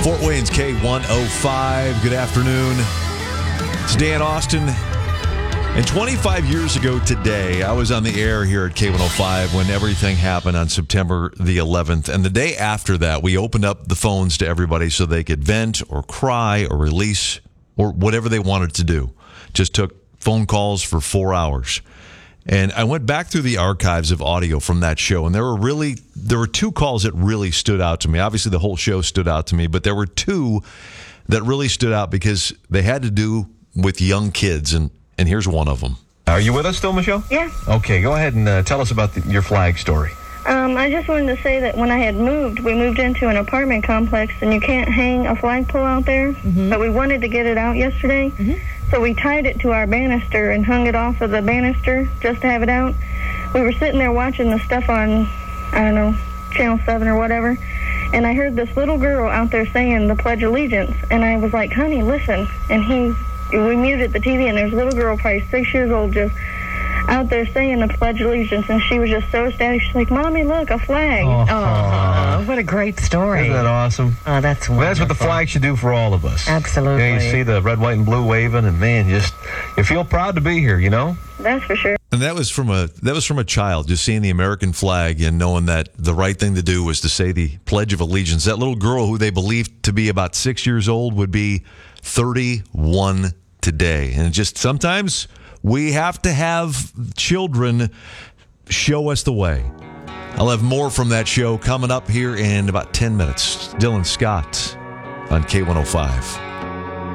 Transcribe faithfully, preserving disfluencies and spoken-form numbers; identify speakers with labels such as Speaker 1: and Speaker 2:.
Speaker 1: Fort Wayne's K one oh five. Good afternoon. It's Dan Austin. And twenty-five years ago today, I was on the air here at K one oh five when everything happened on September the eleventh. And the day after that, we opened up the phones to everybody so they could vent or cry or release or whatever they wanted to do. Just took phone calls for four hours. And I went back through the archives of audio from that show, and there were really there were two calls that really stood out to me. Obviously, the whole show stood out to me, but there were two that really stood out because they had to do with young kids, and, and here's one of them.
Speaker 2: Are you with us still, Michelle?
Speaker 3: Yeah.
Speaker 2: Okay, go ahead and uh, tell us about the, your flag story.
Speaker 3: Um, I just wanted to say that when I had moved, we moved into an apartment complex, and you can't hang a flagpole out there, mm-hmm. but we wanted to get it out yesterday. Mm-hmm. So we tied it to our banister and hung it off of the banister just to have it out. We were sitting there watching the stuff on, I don't know, Channel seven or whatever, and I heard this little girl out there saying the Pledge of Allegiance, and I was like, honey, listen. And he, we muted the T V, and there's a little girl, probably six years old, just out there saying the Pledge of Allegiance, and she was just so ecstatic. She's like, Mommy, look, a flag.
Speaker 4: Oh, oh, what a great story.
Speaker 2: Isn't that awesome?
Speaker 4: Oh, that's wonderful.
Speaker 2: Well, that's what the flag should do for all of us.
Speaker 4: Absolutely.
Speaker 2: You know, you see the red, white, and blue waving, and man, just you feel proud to be here, you know?
Speaker 3: That's for sure.
Speaker 1: And that was from a that was from a child, just seeing the American flag and knowing that the right thing to do was to say the Pledge of Allegiance. That little girl, who they believed to be about six years old, would be thirty-one today. And just sometimes we have to have children show us the way. I'll have more from that show coming up here in about ten minutes. Dylan Scott on K one oh five.